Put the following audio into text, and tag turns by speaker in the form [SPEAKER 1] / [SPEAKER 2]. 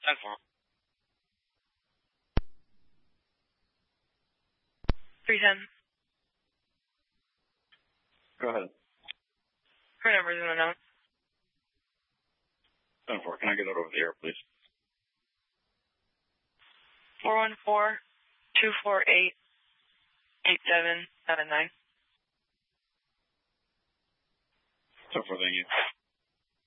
[SPEAKER 1] 4.
[SPEAKER 2] 310.
[SPEAKER 1] Go ahead.
[SPEAKER 2] Her number is unknown.
[SPEAKER 1] 10-4. Can I get that over the air, please?
[SPEAKER 2] 414-248-8779.
[SPEAKER 1] 10-4, thank you.